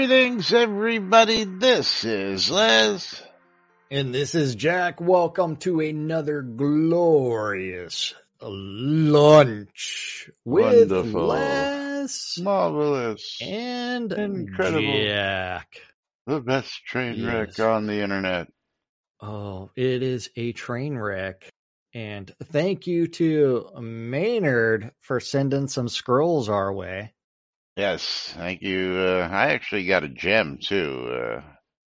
Greetings, everybody. This is Les. And this is Jack. Welcome to another glorious lunch with Wonderful. Les Marvelous. and Incredible. Jack. The best train wreck Yes. on the internet. Oh, it is a train wreck. And thank you to Maynard for sending some scrolls our way. Yes, thank you. I actually got a gem, too.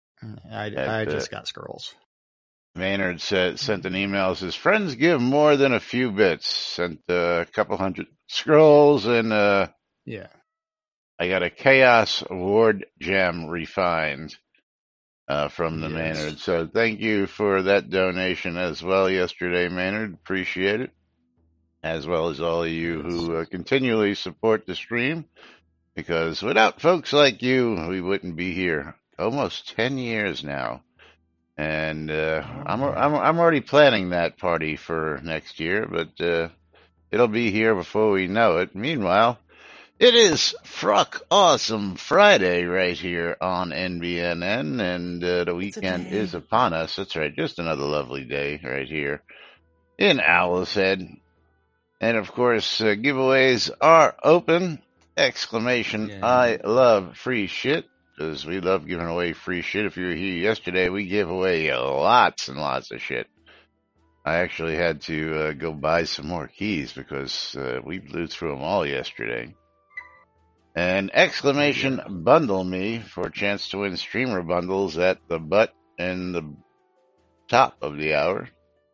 I just got scrolls. Maynard sent an email, says, friends give more than a few bits. Sent a couple hundred scrolls, and Yeah. I got a Chaos Award gem refined from the Yes. Maynard. So thank you for that donation as well yesterday, Maynard. Appreciate it. As well as all of you who continually support the stream. Because without folks like you, we wouldn't be here. Almost 10 years now. And I'm already planning that party for next year, but it'll be here before we know it. Meanwhile, it is Fruck Awesome Friday right here on NBNN, and the weekend is upon us. That's right, just another lovely day right here in Owl's Head. And of course, giveaways are open! Exclamation, yeah. I love free shit, because we love giving away free shit. If you were here yesterday, we gave away lots and lots of shit. I actually had to go buy some more keys because we blew through them all yesterday. And exclamation bundle me for a chance to win streamer bundles at the butt and the top of the hour.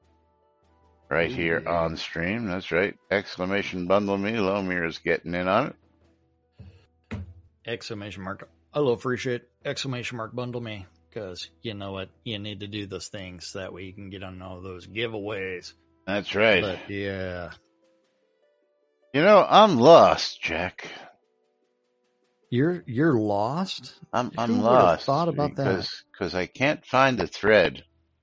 Right here on stream. That's right. Exclamation bundle me. Lomir is getting in on it. Exclamation mark. I love free shit. Exclamation mark bundle me. Because you know what? You need to do those things so that way you can get on all those giveaways. That's right. But yeah. You know, I'm lost, Jack. You're lost? I'm Who would have lost. Thought about that? Because I can't find a thread.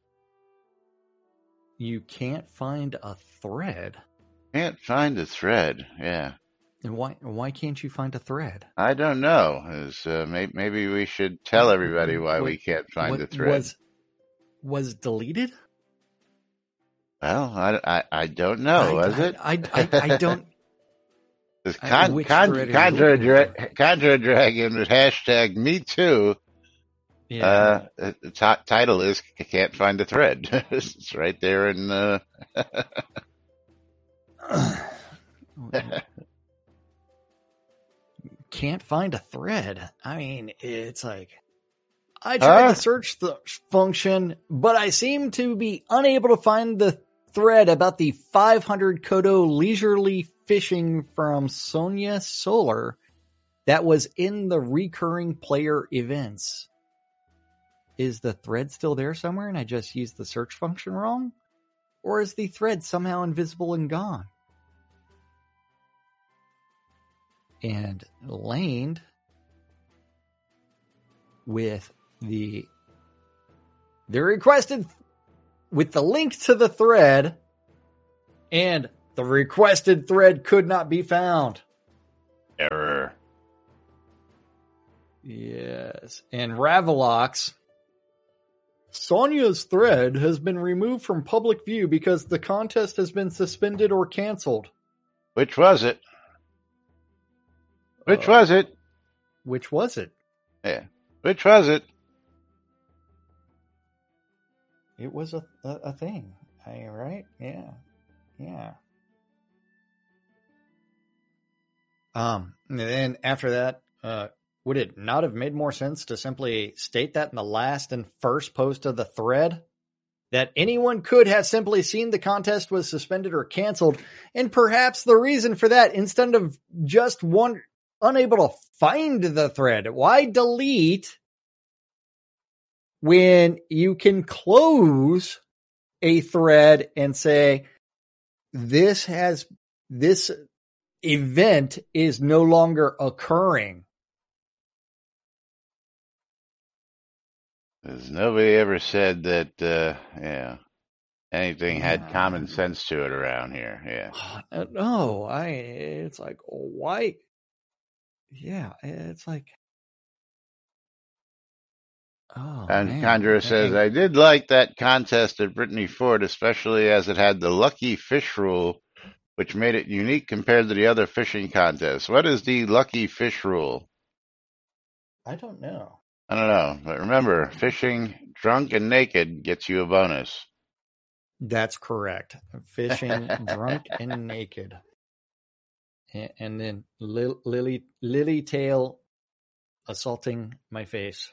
You can't find a thread? Can't find a thread, yeah. And why can't you find a thread? I don't know. Maybe we should tell everybody why we can't find a thread. Was deleted? Well, I don't know. Was it? I don't. This Contra Dragon with hashtag Me Too. Yeah. The title is Can't Find a Thread. It's right there in Can't find a thread. I mean, it's like I tried the search function, but I seem to be unable to find the thread about the 500 Kodo leisurely fishing from Sonia Solar that was in the recurring player events. Is the thread still there somewhere and I just used the search function wrong? Or is the thread somehow invisible and gone? And Lane with the requested with the link to the thread, and the requested thread could not be found. Error. Yes. And Ravelox, Sonia's thread has been removed from public view because the contest has been suspended or canceled. Which was it? Which was it? Which was it? Yeah. Which was it? It was a thing. Right? Yeah. Yeah. And then after that, would it not have made more sense to simply state that in the last and first post of the thread? That anyone could have simply seen the contest was suspended or canceled, and perhaps the reason for that, instead of just one unable to find the thread, why delete when you can close a thread and say, this event is no longer occurring? Because nobody ever said that, anything had common sense to it around here. Yeah. No, it's like, why? Yeah, it's like, Oh, And man. Condra says, I did like that contest at Brittany Ford, especially as it had the lucky fish rule, which made it unique compared to the other fishing contests. What is the lucky fish rule? I don't know. I don't know. But remember, fishing drunk and naked gets you a bonus. That's correct. Fishing drunk and naked. And then Lily Tail assaulting my face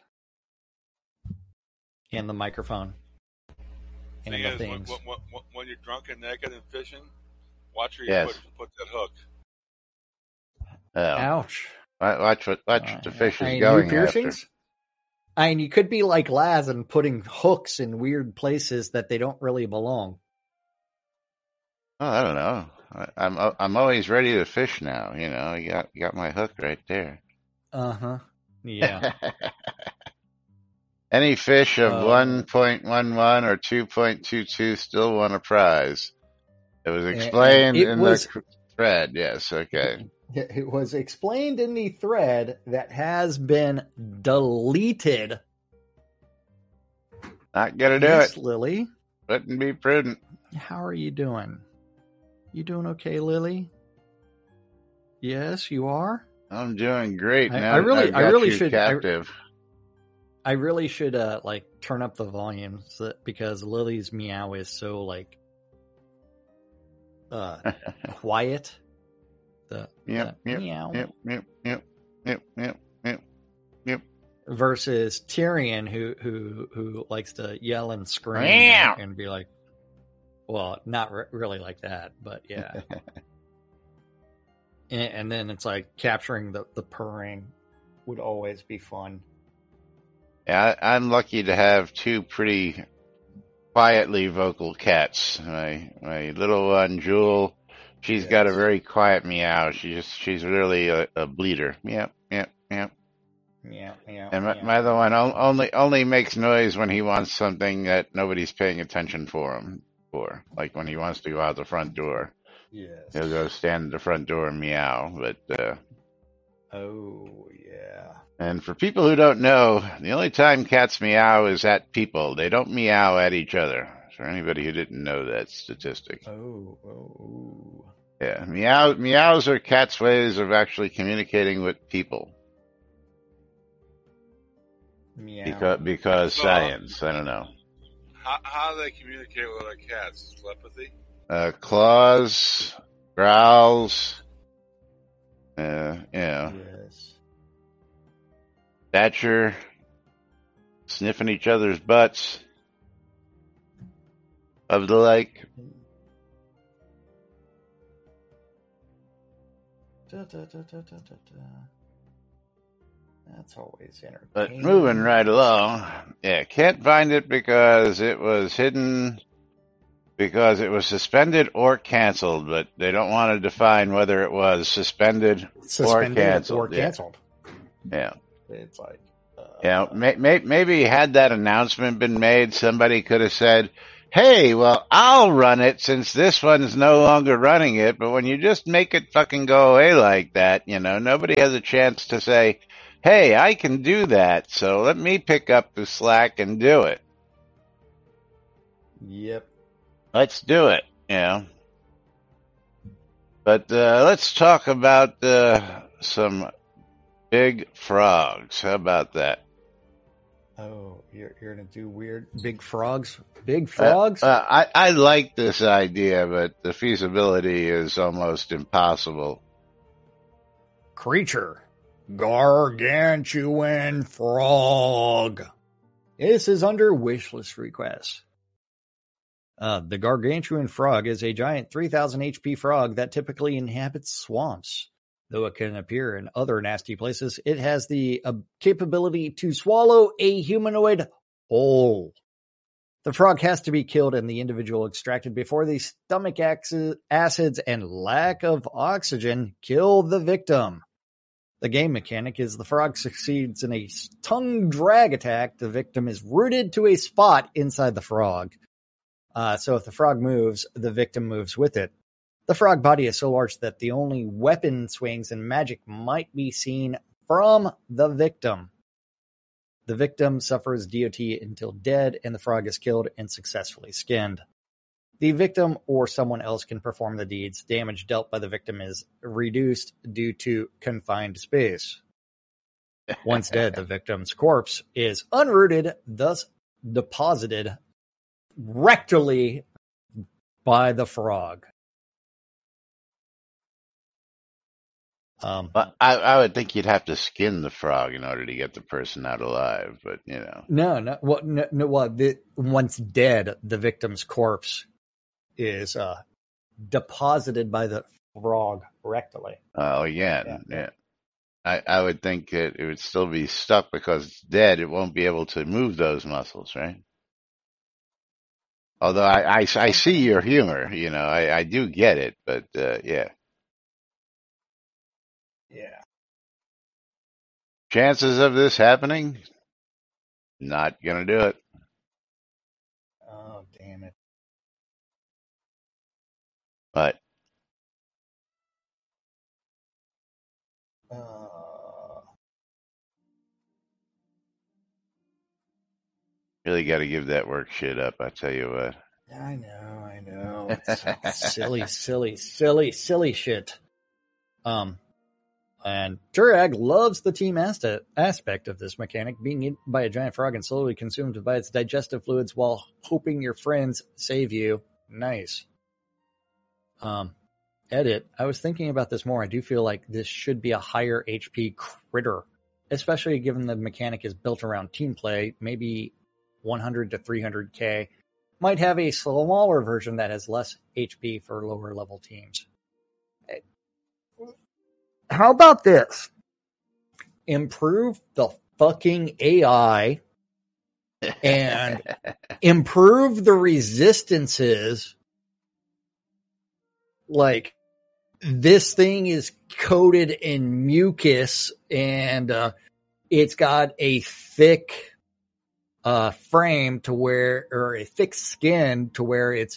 and the microphone and the things. When you're drunk and naked and fishing, watch where you put that hook. Oh. Ouch. Watch what the fish is going after. I mean, you could be like Laz and putting hooks in weird places that they don't really belong. Oh, I don't know. I'm always ready to fish now. You know, you got my hook right there. Uh-huh. Yeah. Any fish of 1.11 or 2.22 still won a prize. It was explained the thread. Yes. Okay. It was explained in the thread that has been deleted. Not gonna do it, Lily. Wouldn't be prudent. How are you doing? You doing okay, Lily? Yes, you are. I'm doing great. I really should. Captive. I really should like turn up the volume because Lily's meow is so like quiet. Yep. Meow. Yep. Versus Tyrion, who likes to yell and scream and be like, well, not really like that, but yeah. and then it's like capturing the purring would always be fun. Yeah, I'm lucky to have two pretty quietly vocal cats. My little one, Jewel. She's got a very quiet meow. She's really a bleeder. Meow. And my other one only makes noise when he wants something that nobody's paying attention for, like when he wants to go out the front door. Yes. He'll go stand at the front door and meow. But oh yeah. And for people who don't know, the only time cats meow is at people. They don't meow at each other. For anybody who didn't know that statistic. Oh. Yeah, meows are cats' ways of actually communicating with people. Meow. Because science, I don't know. How do they communicate with other cats? Telepathy? Claws, growls, Yes. stature, sniffing each other's butts, of the like. That's always entertaining. But moving right along, can't find it because it was hidden, because it was suspended or canceled, but they don't want to define whether it was suspended or canceled. Yeah. It's like, maybe had that announcement been made, somebody could have said, hey, well, I'll run it since this one's no longer running it. But when you just make it fucking go away like that, nobody has a chance to say, hey, I can do that. So let me pick up the slack and do it. Yep. Let's do it, But let's talk about some big frogs. How about that? Oh, you're going to do weird big frogs? Big frogs? I like this idea, but the feasibility is almost impossible. Creature. Gargantuan frog. This is under wish list requests. The gargantuan frog is a giant 3,000 HP frog that typically inhabits swamps. Though it can appear in other nasty places, it has the capability to swallow a humanoid whole. The frog has to be killed and the individual extracted before the stomach acids and lack of oxygen kill the victim. The game mechanic is the frog succeeds in a tongue drag attack. The victim is rooted to a spot inside the frog. So if the frog moves, the victim moves with it. The frog body is so large that the only weapon swings and magic might be seen from the victim. The victim suffers DOT until dead, and the frog is killed and successfully skinned. The victim or someone else can perform the deeds. Damage dealt by the victim is reduced due to confined space. Once dead, the victim's corpse is unrooted, thus deposited rectally by the frog. I would think you'd have to skin the frog in order to get the person out alive, but you know. No. Once dead, the victim's corpse is deposited by the frog rectally. Oh, yeah. I would think that it would still be stuck because it's dead. It won't be able to move those muscles, right? Although I see your humor, you know, I do get it, but yeah. Yeah. Chances of this happening? Not gonna do it. Oh, damn it. But really got to give that work shit up. I tell you what. I know. It's silly shit. And Turag loves the team aspect of this mechanic, being eaten by a giant frog and slowly consumed by its digestive fluids while hoping your friends save you. Nice. Edit. I was thinking about this more. I do feel like this should be a higher HP critter, especially given the mechanic is built around team play. Maybe 100 to 300k. Might have a smaller version that has less HP for lower level teams. How about this? Improve the fucking AI and improve the resistances. Like, this thing is coated in mucus and it's got a thick frame to where, or a thick skin to where it's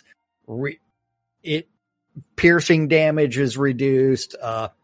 piercing damage is reduced.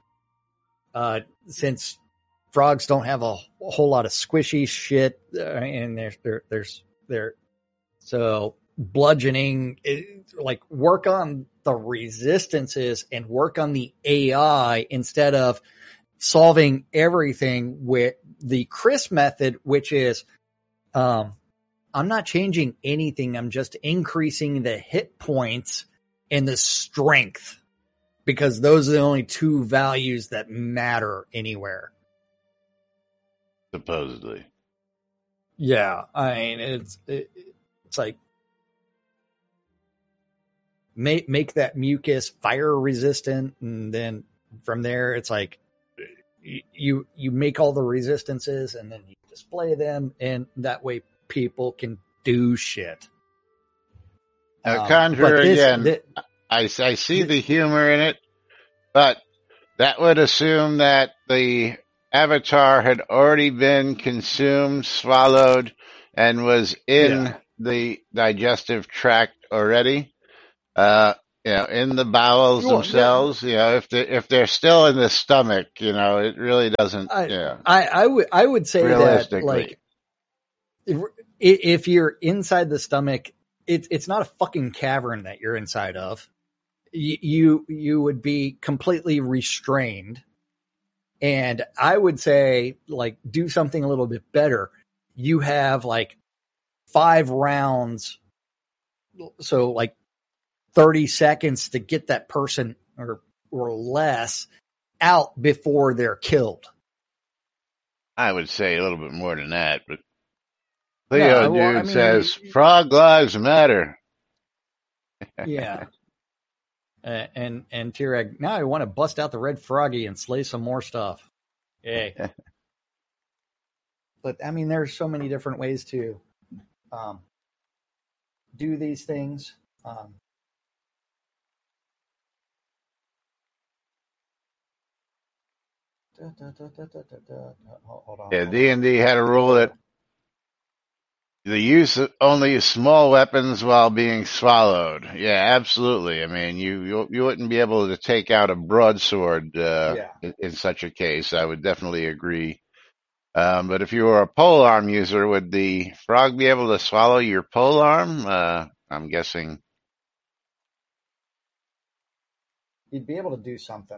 Since frogs don't have a whole lot of squishy shit, and there's so bludgeoning, like, work on the resistances and work on the AI instead of solving everything with the Chris method, which is, I'm not changing anything. I'm just increasing the hit points and the strength, because those are the only two values that matter anywhere. Supposedly. Yeah. I mean, it's like, make that mucus fire resistant. And then from there, it's like you make all the resistances and then you display them. And that way people can do shit. Conjure again. I see the humor in it, but that would assume that the avatar had already been consumed, swallowed, and was in the digestive tract already. In the bowels themselves. If they're still in the stomach, it really doesn't. I would say that, like, if you're inside the stomach, it's not a fucking cavern that you're inside of. You would be completely restrained. And I would say, like, do something a little bit better. You have like 5 rounds. So like 30 seconds to get that person or less out before they're killed. I would say a little bit more than that, but Leo says frog lives matter. Yeah. And Tirag, now I want to bust out the red froggy and slay some more stuff. Yay. But I mean, there's so many different ways to do these things. Hold on. Yeah, D&D had a rule that the use of only small weapons while being swallowed. Yeah, absolutely. I mean, you wouldn't be able to take out a broadsword in such a case. I would definitely agree But if you were a pole arm user, would the frog be able to swallow your pole arm? I'm guessing. You'd be able to do something.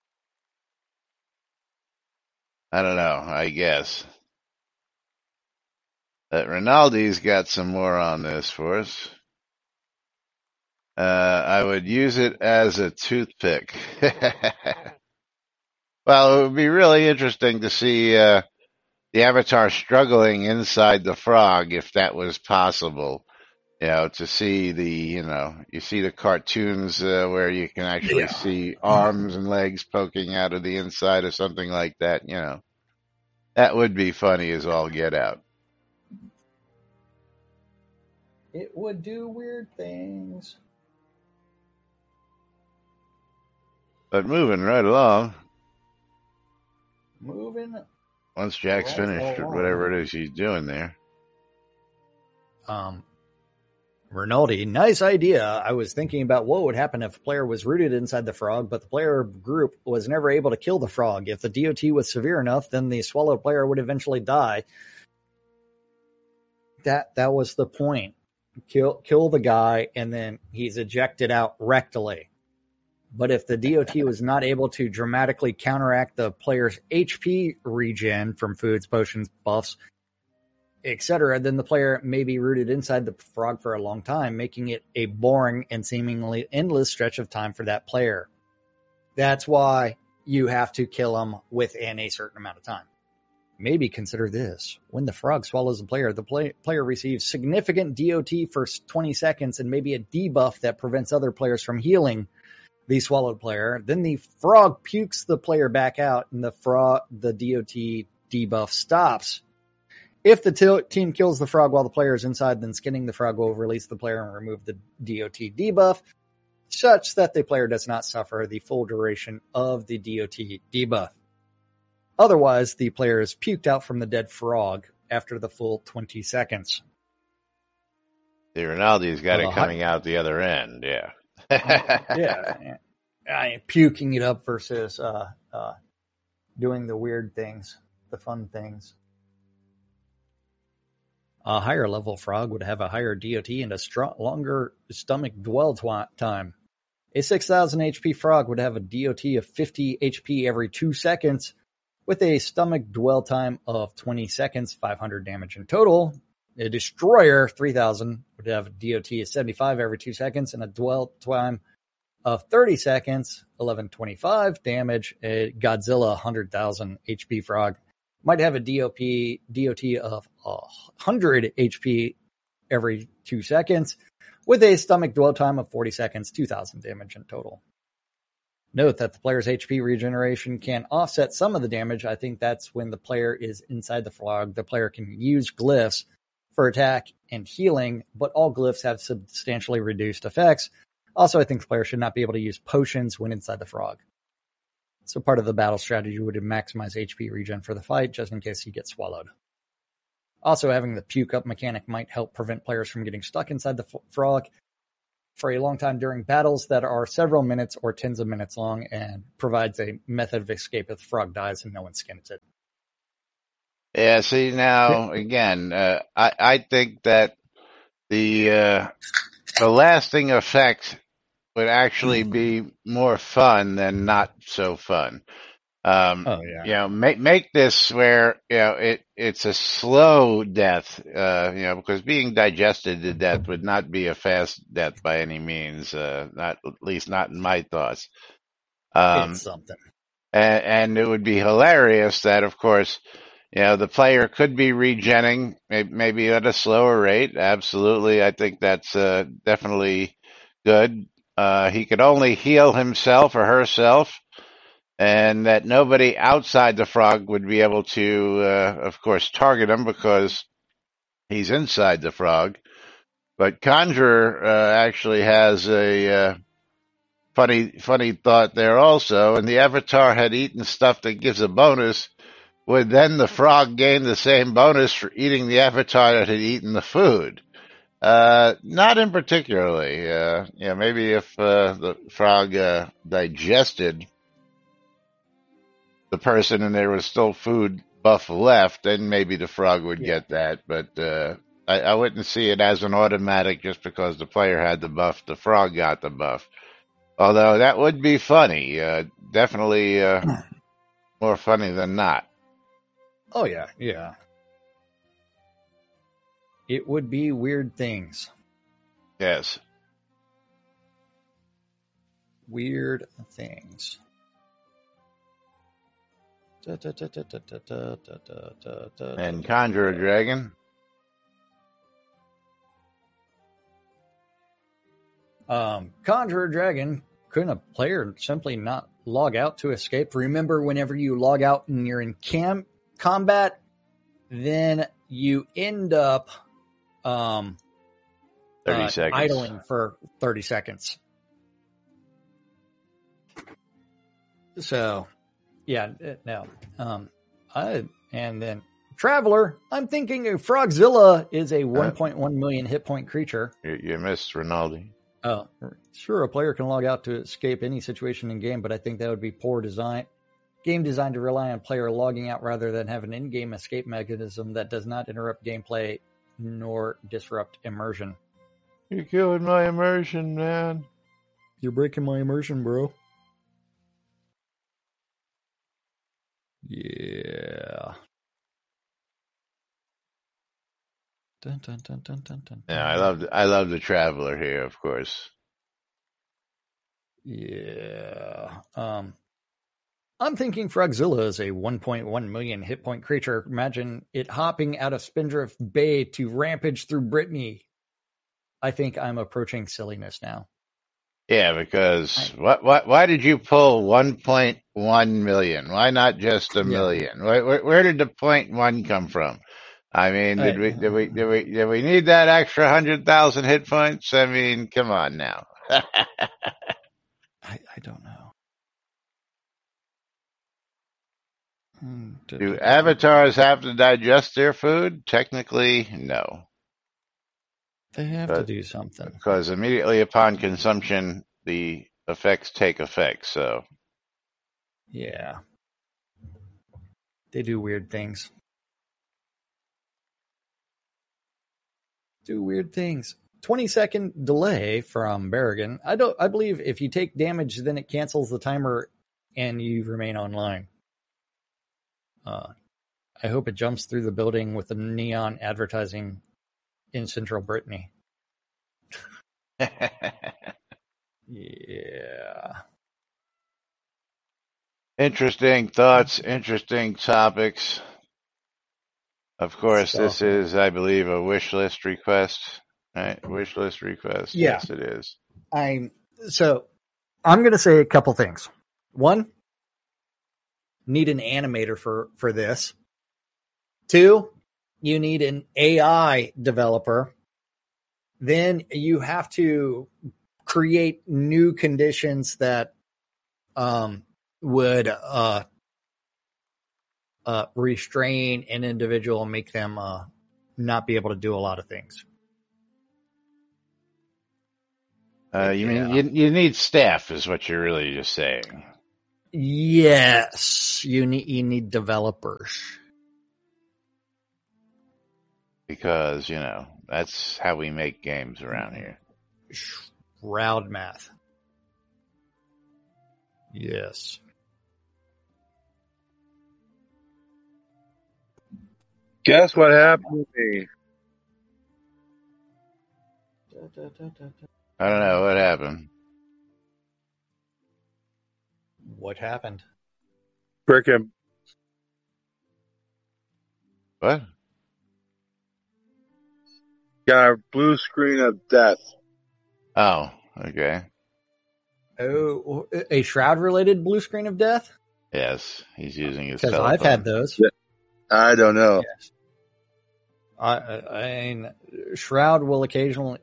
I don't know, I guess. But Rinaldi's got some more on this for us. I would use it as a toothpick. Well, it would be really interesting to see the Avatar struggling inside the frog, if that was possible. To see you see the cartoons where you can actually see arms and legs poking out of the inside of something like that. That would be funny as all get out. It would do weird things. But moving right along. Once Jack's finished or whatever it is he's doing there. Rinaldi, nice idea. I was thinking about what would happen if a player was rooted inside the frog, but the player group was never able to kill the frog. If the DOT was severe enough, then the swallowed player would eventually die. That was the point. Kill the guy, and then he's ejected out rectally. But if the DOT was not able to dramatically counteract the player's HP regen from foods, potions, buffs, etc., then the player may be rooted inside the frog for a long time, making it a boring and seemingly endless stretch of time for that player. That's why you have to kill him within a certain amount of time. Maybe consider this. When the frog swallows a player, the player receives significant DOT for 20 seconds and maybe a debuff that prevents other players from healing the swallowed player. Then the frog pukes the player back out, and the DOT debuff stops. If the team kills the frog while the player is inside, then skinning the frog will release the player and remove the DOT debuff, such that the player does not suffer the full duration of the DOT debuff. Otherwise, the player is puked out from the dead frog after the full 20 seconds. The Rinaldi's got it coming out the other end, yeah. Yeah. Puking it up versus doing the weird things, the fun things. A higher level frog would have a higher DOT and a longer stomach dwell time. A 6,000 HP frog would have a DOT of 50 HP every 2 seconds, with a stomach dwell time of 20 seconds, 500 damage in total. A destroyer, 3,000, would have a DOT of 75 every 2 seconds and a dwell time of 30 seconds, 1125 damage. A Godzilla, 100,000 HP frog might have a DOT of 100 HP every 2 seconds, with a stomach dwell time of 40 seconds, 2,000 damage in total. Note that the player's HP regeneration can offset some of the damage. I think that's when the player is inside the frog. The player can use glyphs for attack and healing, but all glyphs have substantially reduced effects. Also, I think the player should not be able to use potions when inside the frog. So part of the battle strategy would maximize HP regen for the fight, just in case he gets swallowed. Also, having the puke up mechanic might help prevent players from getting stuck inside the frog for a long time during battles that are several minutes or tens of minutes long, and provides a method of escape if the frog dies and no one skins it. Yeah, see, now, again, I think that the lasting effect would actually be more fun than not so fun. Make this where, it's a slow death, because being digested to death would not be a fast death by any means, at least not in my thoughts. It's something. And it would be hilarious that, of course, the player could be regenning, maybe at a slower rate. Absolutely. I think that's definitely good. He could only heal himself or herself, and that nobody outside the frog would be able to, of course, target him because he's inside the frog. But Conjurer actually has a funny thought there also. And the Avatar had eaten stuff that gives a bonus. Would then the frog gain the same bonus for eating the Avatar that had eaten the food? Not in particularly. Maybe if the frog digested the person and there was still food buff left, then maybe the frog would Yeah. get that. But I wouldn't see it as an automatic just because the player had the buff, the frog got the buff. Although that would be funny. Definitely more funny than not. Oh, yeah. Yeah. It would be weird things. Yes. Weird things. And conjure a dragon. Conjure a dragon. Couldn't a player simply not log out to escape? Remember, whenever you log out and you're in combat, then you end up 30 seconds. idling for 30 seconds. So, yeah, no. And then Traveler, I'm thinking Frogzilla is a 1.1 million hit point creature. You missed Rinaldi. Oh, sure. A player can log out to escape any situation in game, but I think that would be poor design. Game designed to rely on player logging out rather than have an in-game escape mechanism that does not interrupt gameplay nor disrupt immersion. You're killing my immersion, man. You're breaking my immersion, bro. Yeah. Dun, dun, dun, dun, dun, dun, Yeah, I love the Traveler here, of course. Yeah. I'm thinking Frogzilla is a 1.1 million hit point creature. Imagine it hopping out of Spindrift Bay to rampage through Brittany. I think I'm approaching silliness now. Yeah, because why did you pull 1.1 million? Why not just a million? Where did the 0.1 come from? I mean, did we need that extra 100,000 hit points? I mean, come on now. I don't know. Do avatars have to digest their food? Technically, no. They have to do something. Because immediately upon consumption, the effects take effect, so. Yeah. They do weird things. 20-second delay from Berrigan. I believe if you take damage, then it cancels the timer and you remain online. I hope it jumps through the building with the neon advertising in central Brittany. Yeah. Interesting thoughts, interesting topics. Of course, this is, I believe, a wish list request. Right? Wish list request. Yeah. Yes, it is. I'm going to say a couple things. One, need an animator for this. Two, you need an AI developer. Then you have to create new conditions that would restrain an individual and make them not be able to do a lot of things. You mean you need staff, is what you're really just saying. Yes, you need developers. Because, that's how we make games around here. Shroud math. Yes. Guess what happened to me? I don't know what happened. What happened? Frickin' What? got a blue screen of death. Oh, okay. Oh, a shroud-related blue screen of death? Yes, he's using his Because telephone. I've had those. Yeah. I don't know. Yes. I mean, Shroud will occasionally,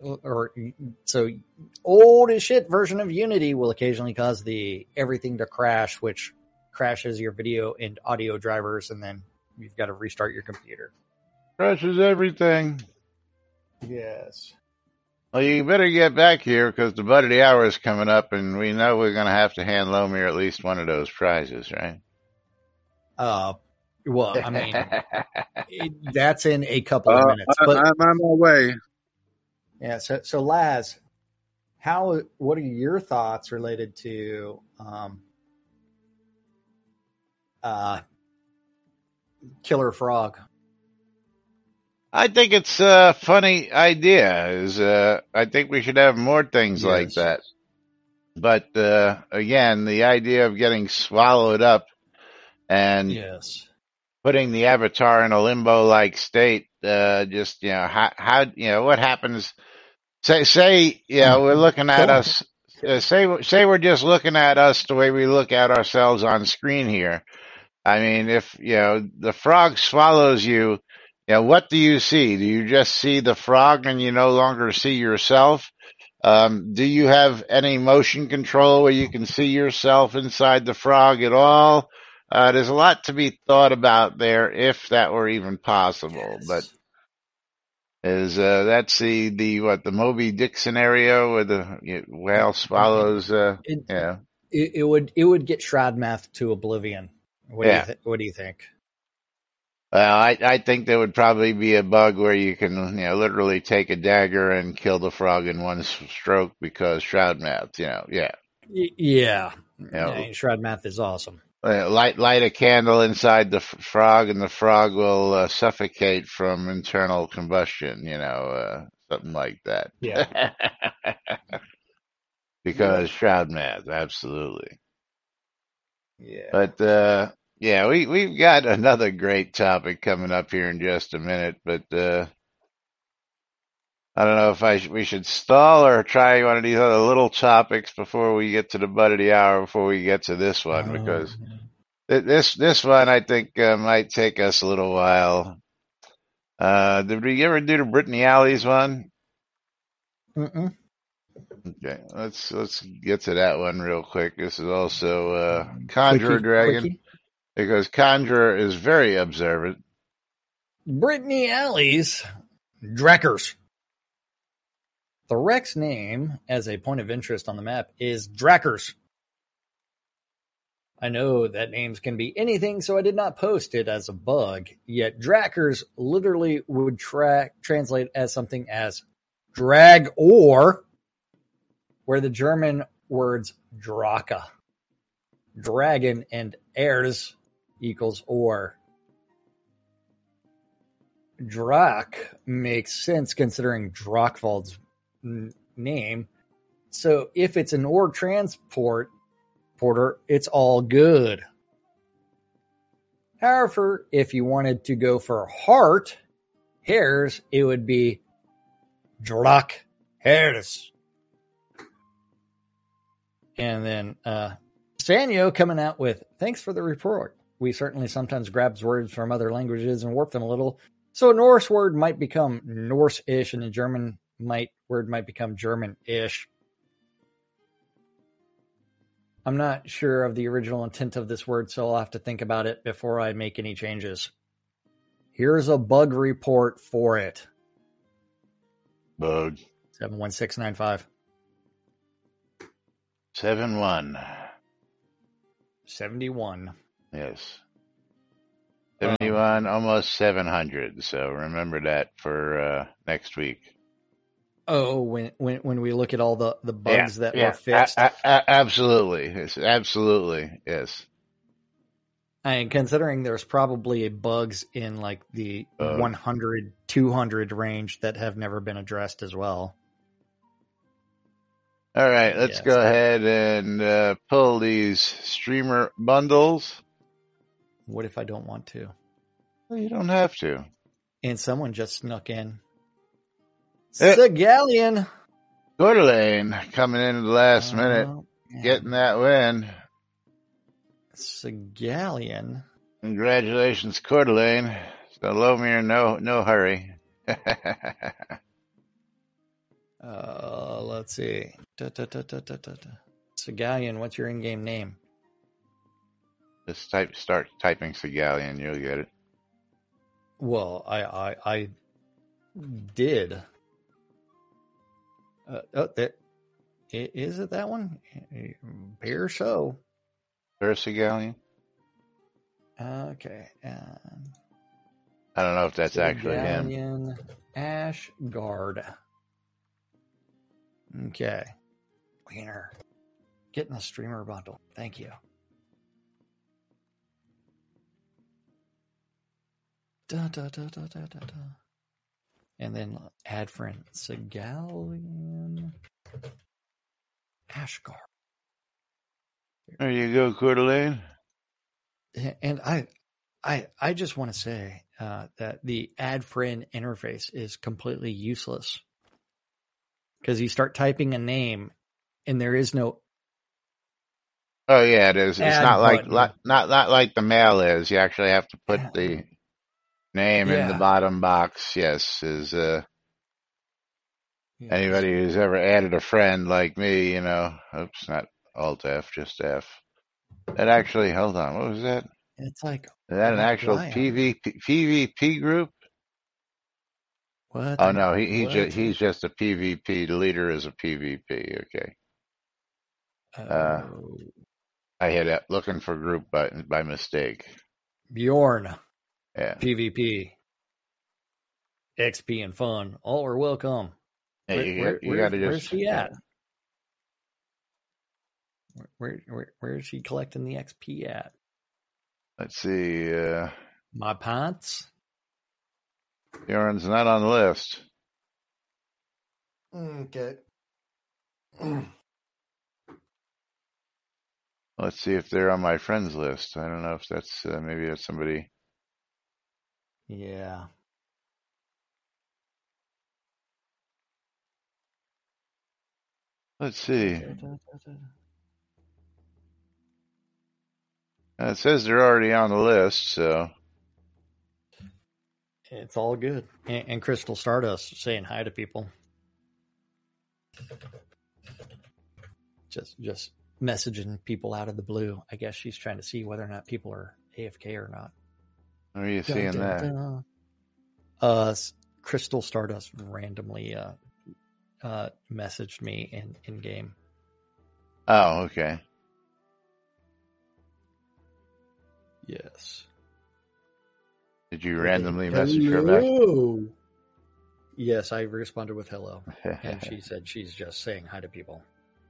old as shit version of Unity will occasionally cause everything to crash, which crashes your video and audio drivers, and then you've got to restart your computer. Crushes everything. Yes. Well, you better get back here because the butt of the hour is coming up, and we know we're going to have to hand Lomir at least one of those prizes, right? Well, I mean, that's in a couple of minutes. But I'm on my way. yeah, so Laz, what are your thoughts related to Killer Frog? I think it's a funny idea. I think we should have more things like that. But again, the idea of getting swallowed up and putting the avatar in a limbo-like state, just how what happens? Say we're looking at us. Say we're just looking at us the way we look at ourselves on screen here. I mean, if the frog swallows you, what do you see? Do you just see the frog and you no longer see yourself? Do you have any motion control where you can see yourself inside the frog at all? There's a lot to be thought about there, if that were even possible. But that's the Moby Dick scenario where the whale swallows? It would get Shroudmath to oblivion. What do you think? Well, I think there would probably be a bug where you can, literally take a dagger and kill the frog in one stroke because Shroudmath, Shroudmath is awesome. Light a candle inside the frog, and the frog will suffocate from internal combustion. Something like that. Yeah. Because Shroudmath, absolutely. Yeah. But we've got another great topic coming up here in just a minute, but I don't know if we should stall or try one of these other little topics before we get to the butt of the hour, before we get to this one, because this one I think might take us a little while. Did we ever do the Brittany Alley's one? Mm-mm. Okay, let's get to that one real quick. This is also Conjurer Dragon, because Conjurer is very observant. Brittany Alley's Drakkars. The wreck's name, as a point of interest on the map, is Drakkars. I know that names can be anything, so I did not post it as a bug, yet Drakkars literally would translate as something as drag, or where the German words Draka, dragon, and Ers equals or. Drak makes sense considering Drakvald's name. So if it's an ore transporter, it's all good. However, if you wanted to go for hairs, it would be Drak hairs. And then Sanyo coming out with, thanks for the report. We certainly sometimes grab words from other languages and warp them a little. So a Norse word might become Norse-ish, and a German word might become German-ish. I'm not sure of the original intent of this word, so I'll have to think about it before I make any changes. Here's a bug report for it. Bug. 71695. 71. Yes. 71, almost 700. So remember that for next week. Oh, when we look at all the bugs that were fixed? Absolutely. Absolutely. Yes. And considering there's probably bugs in like the 100, 200 range that have never been addressed as well. All right, let's go ahead and pull these streamer bundles. What if I don't want to? Well, you don't have to. And someone just snuck in. Segalian. Coeur d'Alene coming in at the last minute, getting that win. Segalian. Congratulations, Coeur d'Alene. Lomir, no hurry. Let's see. Segalian, what's your in-game name? Just start typing Segalian, you'll get it. Well, I did. Is it that one? Bear show. Bear Segalian? Okay. I don't know if that's actually him. Galleon Ashgard. Okay. Wiener. Getting the streamer bundle. Thank you. Da, da, da, da, da, da, da. And then add friend. Galleon Ashgard. There you go, Coeur d'Alene. And I just want to say that the add friend interface is completely useless. Because you start typing a name and there is no. Oh yeah, it is. It's not like button. not like the mail is. You actually have to put the name in the bottom box. Yes, is anybody who's ever added a friend like me, oops, not Alt F, just F. That actually, hold on, what was that? It's like, is that an actual PvP group? What? Oh no, he's just a PvP. The leader is a PvP. Okay. I hit it looking for group by mistake. Bjorn. Yeah. PvP. XP and fun. All are welcome. Hey, you got to just. Where's he at? Where is he collecting the XP at? Let's see. My pants. Bjorn's not on the list. Okay. Let's see if they're on my friends list. I don't know if that's maybe that's somebody. Yeah. Let's see. It says they're already on the list, so. It's all good. And Crystal Stardust saying hi to people. Just messaging people out of the blue. I guess she's trying to see whether or not people are AFK or not. Are you seeing that? Crystal Stardust randomly messaged me in game. Oh, okay. Yes. Did you randomly message her back? Yes, I responded with hello. And she said she's just saying hi to people.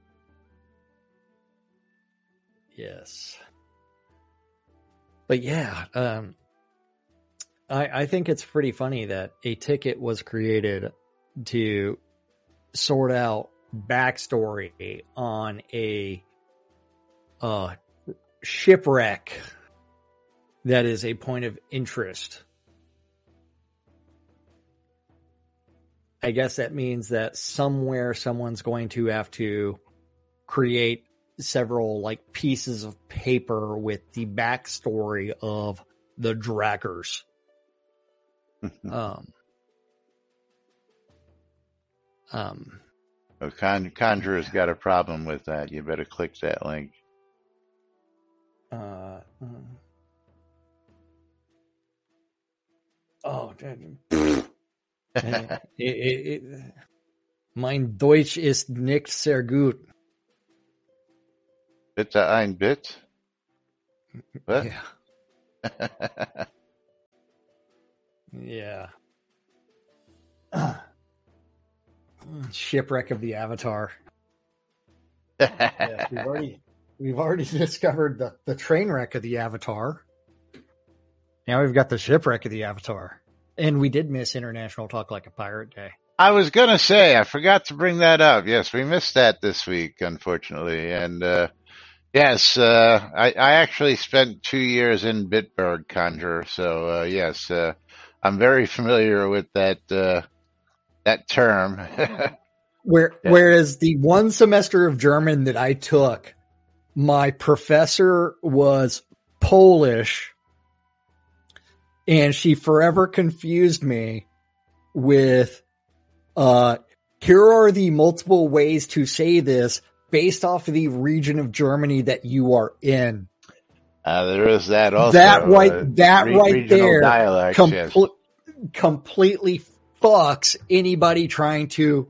Yes. But yeah, I think it's pretty funny that a ticket was created to sort out backstory on a shipwreck that is a point of interest. I guess that means that somewhere someone's going to have to create several pieces of paper with the backstory of the Drakkars. Conjurer's got a problem with that. You better click that link. Mein Deutsch ist nicht sehr gut. Bitte ein Bit? What? Yeah. Yeah. Shipwreck of the Avatar. Yes, we've already discovered the train wreck of the Avatar. Now we've got the shipwreck of the Avatar. And we did miss International Talk Like a Pirate Day. I was going to say, I forgot to bring that up. Yes, we missed that this week, unfortunately. And, yes, I actually spent 2 years in Bitburg, Conjurer. So, yes, I'm very familiar with that term. Whereas the one semester of German that I took, my professor was Polish, and she forever confused me with, here are the multiple ways to say this based off of the region of Germany that you are in. There is that also. That right there dialects, completely fucks anybody trying to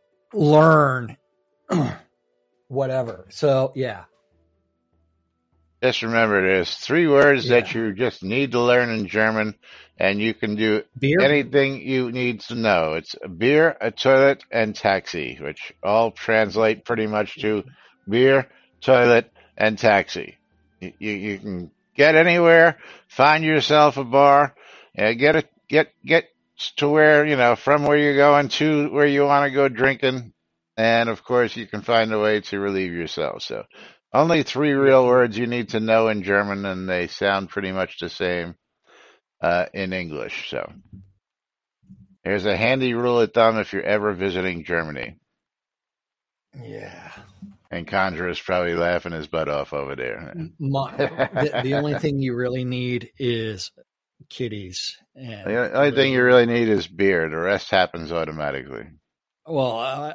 learn whatever. So, yeah. Just remember, there's 3 words that you just need to learn in German, and you can do Beer? anything you need to know. It's a beer, a toilet, and taxi, which all translate pretty much to beer, toilet, and taxi. You can get anywhere, find yourself a bar, get to where, from where you're going to where you want to go drinking, and of course you can find a way to relieve yourself. So only 3 real words you need to know in German, and they sound pretty much the same in English. So here's a handy rule of thumb if you're ever visiting Germany. Yeah. And Conjure is probably laughing his butt off over there. The only thing you really need is kitties. And the only thing you really need is beer. The rest happens automatically. Well,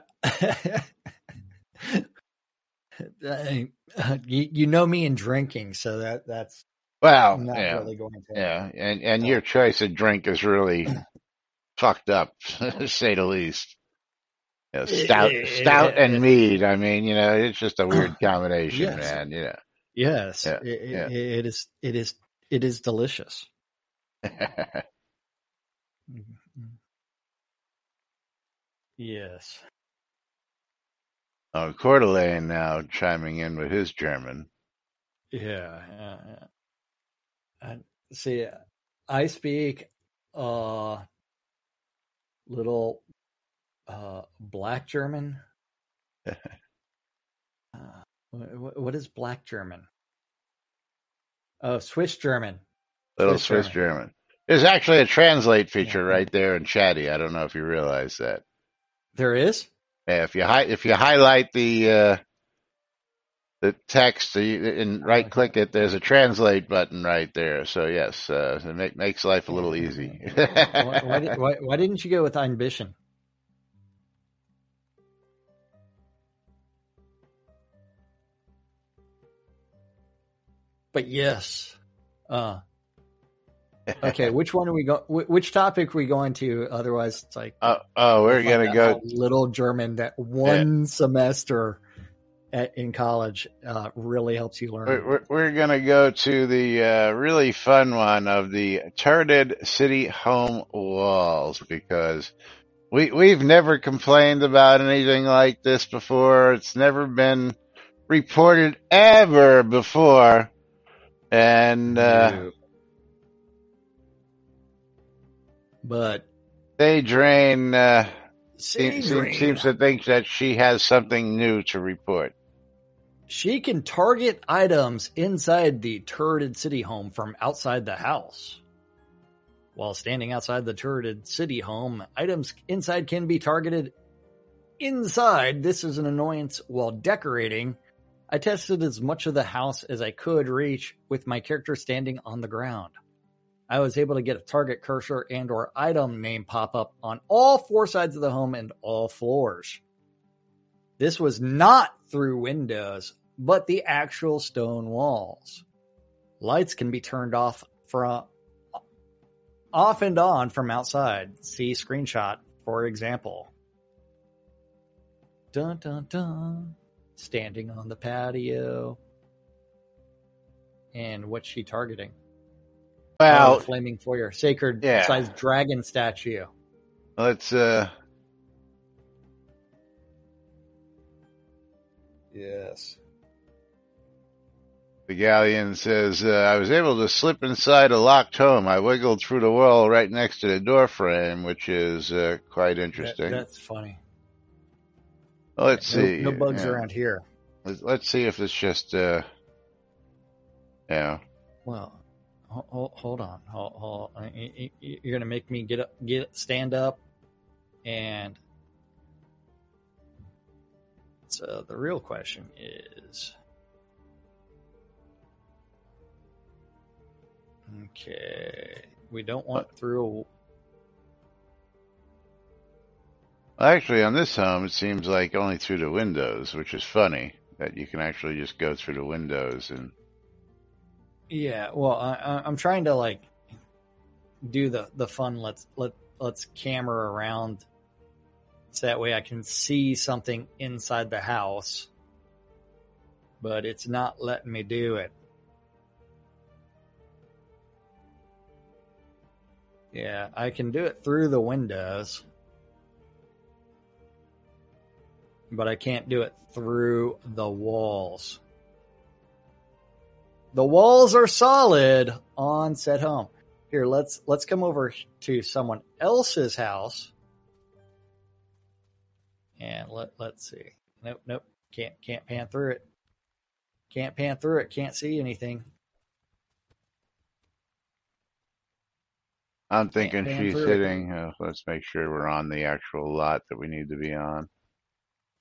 you know me in drinking, so that's well, not really going to. Yeah, and your choice of drink is really fucked up, to say the least. Stout and mead. I mean, it's just a weird combination, man. Yes, it is delicious. Yes. Oh, Coeur d'Alene now chiming in with his German. Yeah. See, I speak little Black German. What is Black German? Oh, Swiss German. Little Swiss German. There's actually a translate feature right there in Chatty. I don't know if you realize that. There is? Yeah, if you highlight the text and right click it, there's a translate button right there. So yes, it makes life a little easy. Why didn't you go with Einbischen? But yes. Okay, which one are we going? Which topic are we going to? Otherwise, it's like we're gonna go Little German. That one semester in college really helps you learn. We're gonna go to the really fun one of the turreted city home walls, because we've never complained about anything like this before. It's never been reported ever before, and. But They Drain seems to think that she has something new to report. She can target items inside the turreted city home from outside the house. While standing outside the turreted city home, items inside can be targeted inside. This is an annoyance while decorating. I tested as much of the house as I could reach with my character standing on the ground. I was able to get a target cursor and or item name pop up on all 4 sides of the home and all floors. This was not through windows, but the actual stone walls. Lights can be turned off and on from outside. See screenshot, for example. Dun dun dun. Standing on the patio. And what's she targeting? Well, flaming foyer, sacred sized dragon statue. Let's Yes. The Galleon says, I was able to slip inside a locked home. I wiggled through the wall right next to the door frame, which is quite interesting. That's funny. Well, let's see. No bugs around here. Let's see if it's just, Well, hold on. Hold on. You're gonna make me stand up, and so the real question is, okay, we don't want through. Actually, on this home, it seems like only through the windows, which is funny that you can actually just go through the windows and. Yeah, well, I'm trying to do the fun. Let's camera around, so that way I can see something inside the house, but it's not letting me do it. Yeah, I can do it through the windows, but I can't do it through the walls. The walls are solid on Set Home. Here, let's come over to someone else's house. And let's see. Nope. Can't pan through it. Can't pan through it. Can't see anything. I'm thinking she's hitting. Let's make sure we're on the actual lot that we need to be on.